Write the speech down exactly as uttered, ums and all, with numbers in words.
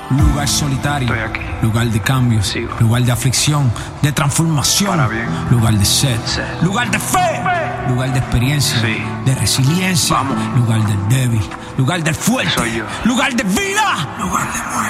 Lugar solitario, Estoy aquí. lugar de cambio, Sigo. lugar de aflicción, de transformación, Para bien. lugar de sed, Sed. lugar de fe, lugar de experiencia, Sí. de resiliencia, Vamos. lugar del débil, lugar del fuerte, Soy yo. lugar de vida, lugar de muerte.